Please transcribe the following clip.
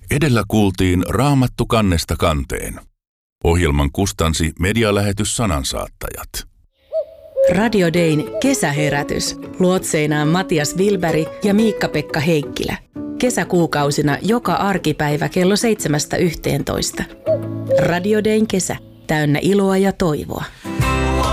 Edellä kuultiin Raamattu kannesta kanteen. Ohjelman kustansi medialähetys Sanansaattajat. Radio Dayn kesäherätys. Luotseinaan Matias Wilberg ja Miikka-Pekka Heikkilä. Kesäkuukausina joka arkipäivä kello 7–11. Radio Dayn kesä. Täynnä iloa ja toivoa.